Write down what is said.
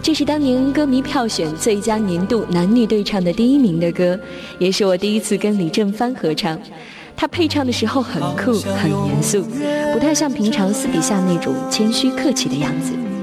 这是当年歌迷票选最佳年度男女对唱的第1名的歌，也是我第一次跟李正帆合唱。他配唱的时候很酷很严肃，不太像平常私底下那种谦虚客气的样子。